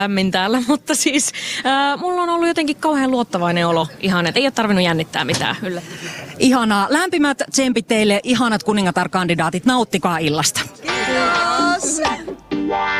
lämmin täällä, mutta siis mulla on ollut jotenkin kauhean luottavainen olo ihan, että ei ole tarvinnut jännittää mitään yllättävää. Ihanaa. Lämpimät tsempit teille, ihanat kuningatar-kandidaatit. Nauttikaa illasta. Kiitos!